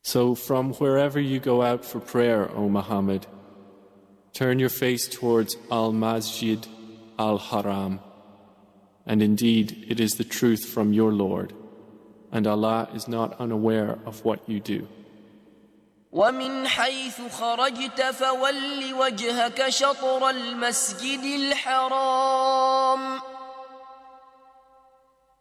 So from wherever you go out for prayer, O Muhammad, turn your face towards Al-Masjid Al-Haram. And indeed, it is the truth from your Lord, and Allah is not unaware of what you do. ومن حيث خرجت فول وجهك شطر المسجد الحرام